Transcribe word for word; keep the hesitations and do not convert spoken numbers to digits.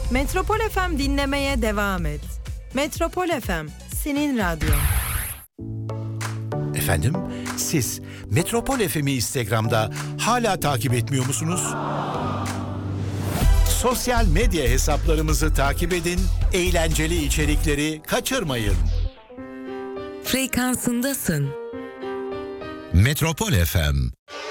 Metropol F M dinlemeye devam et. Metropol F M, senin radyon. Efendim, siz Metropol F M'i Instagram'da hala takip etmiyor musunuz? Sosyal medya hesaplarımızı takip edin, eğlenceli içerikleri kaçırmayın. Frekansındasın. Metropol F M